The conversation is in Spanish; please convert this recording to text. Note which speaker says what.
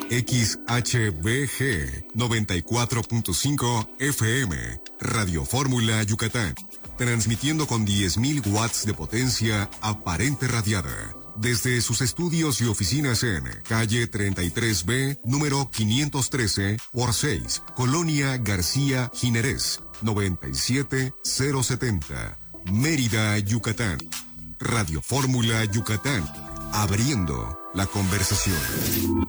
Speaker 1: XHBG 94.5 FM, Radio Fórmula Yucatán, transmitiendo con 10.000 watts de potencia aparente radiada, desde sus estudios y oficinas en calle 33B, número 513 por 6, Colonia García Ginerés, 97070, Mérida, Yucatán. Radio Fórmula Yucatán, abriendo la conversación.